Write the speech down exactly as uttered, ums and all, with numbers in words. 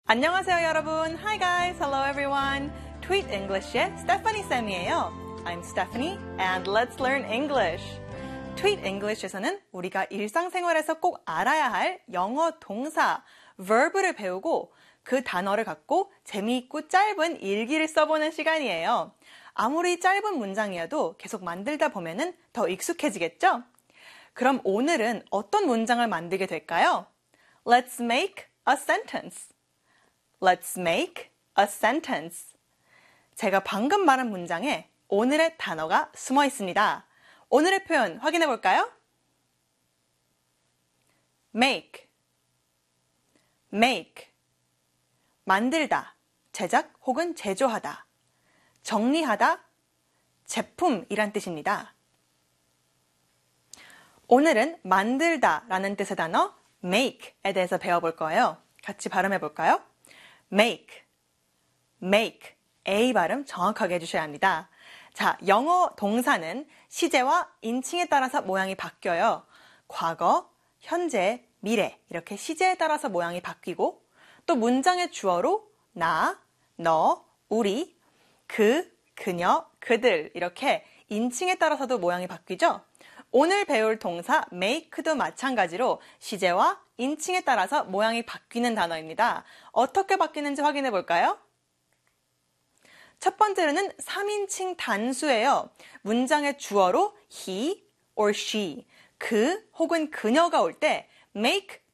안녕하세요 여러분. Hi guys. Hello everyone. Tweet English의 Stephanie 쌤이에요. I'm Stephanie and let's learn English. Tweet English에서는 우리가 일상생활에서 꼭 알아야 할 영어 동사, verb를 배우고 그 단어를 갖고 재미있고 짧은 일기를 써보는 시간이에요. 아무리 짧은 문장이어도 계속 만들다 보면은 더 익숙해지겠죠? 그럼 오늘은 어떤 문장을 만들게 될까요? Let's make a sentence. Let's make a sentence. 제가 방금 말한 문장에 오늘의 단어가 숨어 있습니다. 오늘의 표현 확인해 볼까요? make, make. 만들다, 제작 혹은 제조하다. 정리하다, 제품이란 뜻입니다. 오늘은 만들다 라는 뜻의 단어 make에 대해서 배워볼 거예요. 같이 발음해 볼까요? make, make, A 발음 정확하게 해주셔야 합니다. 자, 영어 동사는 시제와 인칭에 따라서 모양이 바뀌어요. 과거, 현재, 미래 이렇게 시제에 따라서 모양이 바뀌고 또 문장의 주어로 나, 너, 우리, 그, 그녀, 그들 이렇게 인칭에 따라서도 모양이 바뀌죠? 오늘 배울 동사 make도 마찬가지로 시제와 인칭에 따라서 모양이 바뀌는 단어입니다. 어떻게 바뀌는지 확인해 볼까요? 첫 번째로는 삼인칭 단수예요. 문장의 주어로 he or she, 그 혹은 그녀가 올 때 make